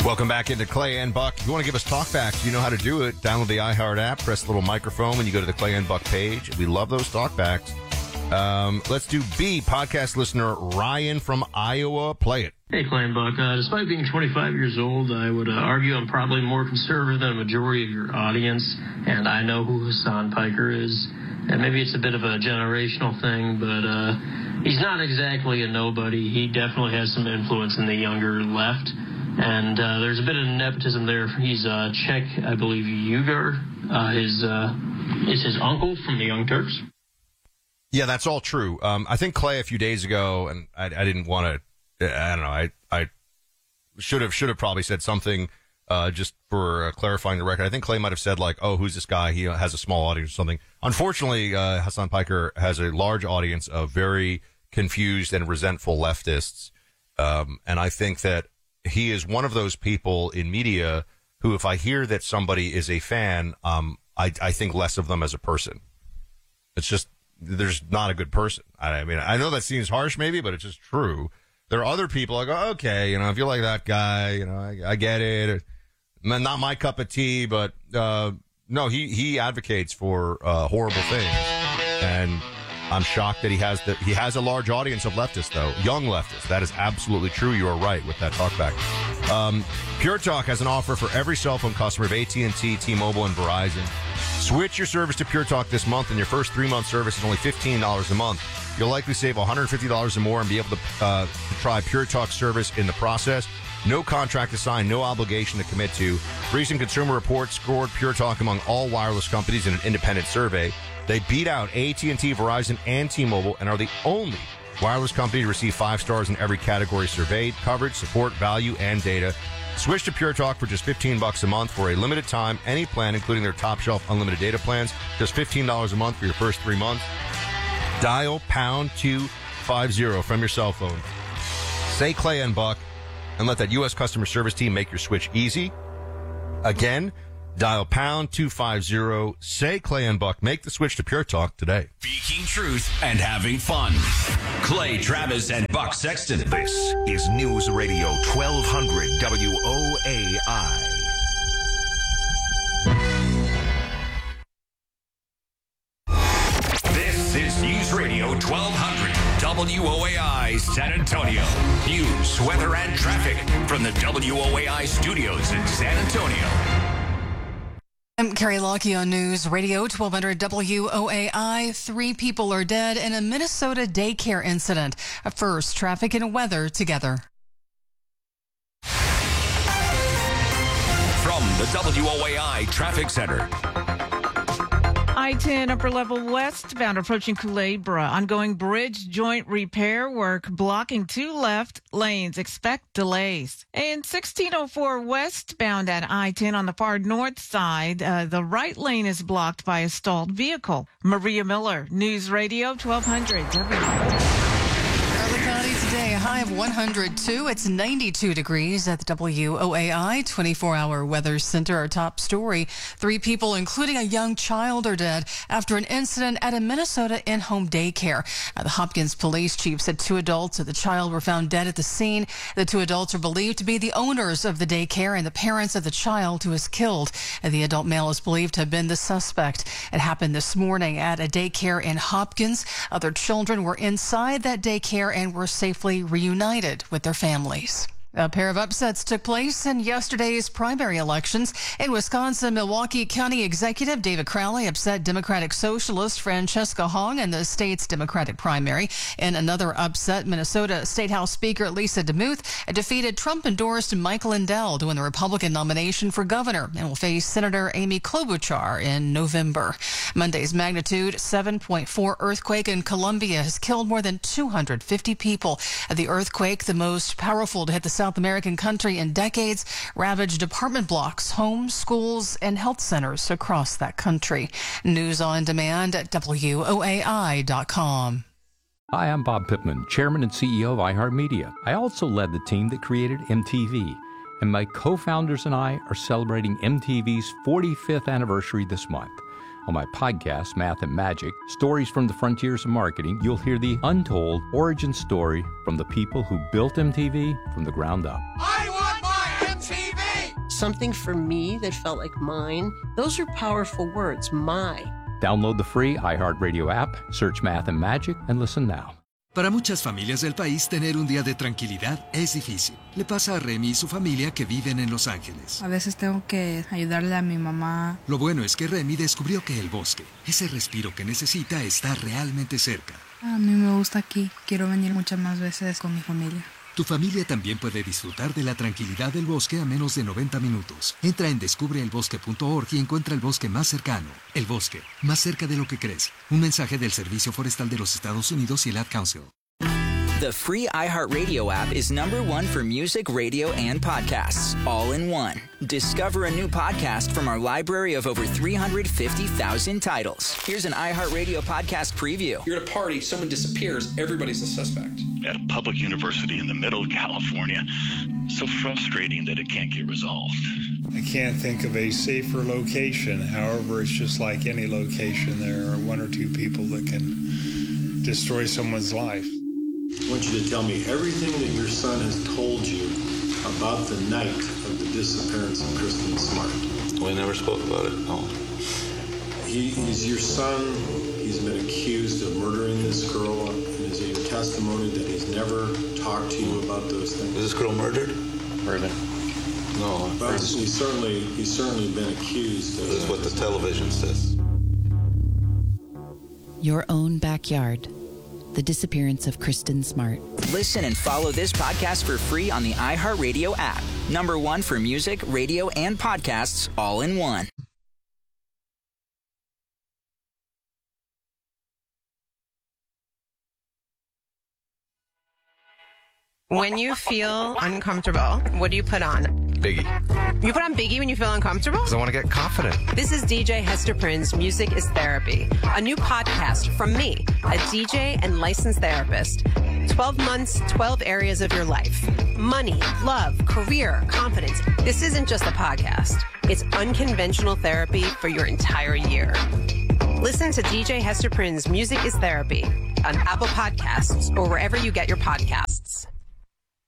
Welcome back into Clay and Buck. If you want to give us talkbacks, you know how to do it. Download the iHeart app, press the little microphone when you go to the Clay and Buck page. We love those talkbacks. Let's do B, podcast listener Ryan from Iowa. Play it. Hey, Clay and Buck. Despite being 25 years old, I would argue I'm probably more conservative than a majority of your audience, and I know who Hassan Piker is. And maybe it's a bit of a generational thing, but he's not exactly a nobody. He definitely has some influence in the younger left. And there's a bit of nepotism there. He's Czech, I believe, Uyghur. Is his uncle from the Young Turks. Yeah, that's all true. I think Clay a few days ago, and I didn't want to, I don't know, I should have probably said something just for clarifying the record. I think Clay might have said like, oh, who's this guy? He has a small audience or something. Unfortunately, Hassan Piker has a large audience of very confused and resentful leftists. And I think that he is one of those people in media who, if I hear that somebody is a fan, I think less of them as a person. It's just, there's not a good person. I mean, I know that seems harsh maybe, but it's just true. There are other people I go, okay, if you like that guy, I get it. Not my cup of tea, but, no, he advocates for, horrible things. And I'm shocked that he has a large audience of leftists, though. Young leftists. That is absolutely true. You are right with that talkback. Pure Talk has an offer for every cell phone customer of AT&T, T-Mobile, and Verizon. Switch your service to Pure Talk this month, and your first 3-month service is only $15 a month. You'll likely save $150 or more and be able to try Pure Talk service in the process. No contract to sign, no obligation to commit to. Recent Consumer Reports scored Pure Talk among all wireless companies in an independent survey. They beat out AT&T, Verizon, and T-Mobile and are the only wireless company to receive 5 stars in every category surveyed: coverage, support, value, and data. Switch to Pure Talk for just $15 a month for a limited time. Any plan, including their top shelf unlimited data plans, just $15 a month for your first 3 months. Dial pound 250 from your cell phone. Say Clay and Buck, and let that U.S. customer service team make your switch easy. Again, dial pound 250. Say Clay and Buck. Make the switch to Pure Talk today. Speaking truth and having fun. Clay Travis and Buck Sexton. This is News Radio 1200 WOAI. This is News Radio 1200 WOAI San Antonio. News, weather, and traffic from the WOAI studios in San Antonio. I'm Carrie Lockie on News Radio 1200 WOAI. 3 people are dead in a Minnesota daycare incident. First, traffic and weather together. From the WOAI Traffic Center. I-10 upper level westbound approaching Culebra. Ongoing bridge joint repair work blocking 2 left lanes. Expect delays. In 1604 westbound at I-10 on the far north side, the right lane is blocked by a stalled vehicle. Maria Miller, News Radio 1200. County today, a high of 102. It's 92 degrees at the WOAI 24-hour weather center. Our top story: 3 people, including a young child, are dead after an incident at a Minnesota in-home daycare. The Hopkins police chief said 2 adults and the child were found dead at the scene. The 2 adults are believed to be the owners of the daycare and the parents of the child who was killed. The adult male is believed to have been the suspect. It happened this morning at a daycare in Hopkins. Other children were inside that daycare and were safely reunited with their families. A pair of upsets took place in yesterday's primary elections. In Wisconsin, Milwaukee County Executive David Crowley upset Democratic Socialist Francesca Hong in the state's Democratic primary. In another upset, Minnesota State House Speaker Lisa DeMuth defeated Trump-endorsed Mike Lindell to win the Republican nomination for governor and will face Senator Amy Klobuchar in November. Monday's magnitude 7.4 earthquake in Colombia has killed more than 250 people. The earthquake, the most powerful to hit the South American country in decades, ravaged apartment blocks, homes, schools, and health centers across that country. News on demand at WOAI.com. Hi, I'm Bob Pittman, Chairman and CEO of iHeartMedia. I also led the team that created MTV, and my co-founders and I are celebrating MTV's 45th anniversary this month. On my podcast, Math and Magic, Stories from the Frontiers of Marketing, you'll hear the untold origin story from the people who built MTV from the ground up. I want my MTV! something for me that felt like mine. Those are powerful words, my. Download the free iHeartRadio app, search Math and Magic, and listen now. Para muchas familias del país, tener un día de tranquilidad es difícil. Le pasa a Remy y su familia que viven en Los Ángeles. A veces tengo que ayudarle a mi mamá. Lo bueno es que Remy descubrió que el bosque, ese respiro que necesita, está realmente cerca. A mí me gusta aquí. Quiero venir muchas más veces con mi familia. Tu familia también puede disfrutar de la tranquilidad del bosque a menos de 90 minutos. Entra en descubreelbosque.org y encuentra el bosque más cercano. El bosque, más cerca de lo que crees. Un mensaje del Servicio Forestal de los Estados Unidos y el Ad Council. The free iHeartRadio app is #1 for music, radio, and podcasts, all in one. Discover a new podcast from our library of over 350,000 titles. Here's an iHeartRadio podcast preview. You're at a party, someone disappears, everybody's a suspect. At a public university in the middle of California. So frustrating that it can't get resolved. I can't think of a safer location. However, it's just like any location. There are one or two people that can destroy someone's life. I want you to tell me everything that your son has told you about the night of the disappearance of Kristen Smart. We never spoke about it, no. He's your son. He's been accused of murdering this girl. And is it your testimony that he's never talked to you about those things? Is this girl murdered? Murdered. No. Well, he's certainly been accused of. This is what the television says. Your own backyard. The disappearance of Kristen Smart. Listen and follow this podcast for free on the iHeartRadio app. #1 for music, radio, and podcasts, all in one. When you feel uncomfortable, what do you put on? Biggie. You put on Biggie when you feel uncomfortable? Because I want to get confident. This is DJ Hester Prynne's Music is Therapy, a new podcast from me, a DJ and licensed therapist. 12 months, 12 areas of your life. Money, love, career, confidence. This isn't just a podcast. It's unconventional therapy for your entire year. Listen to DJ Hester Prynne's Music is Therapy on Apple Podcasts or wherever you get your podcasts.